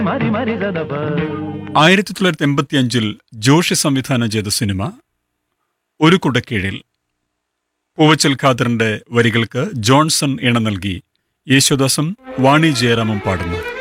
1985 ജോഷി സംവിധാനം ചെയ്ത സിനിമ ഒരു കുടക്കീഴിൽ. പൂവച്ചൽ ഖാദറിന്റെ വരികൾക്ക് ജോൺസൺ ഇണ നൽകി യേശുദാസും വാണി ജയറാമും പാടുന്നു.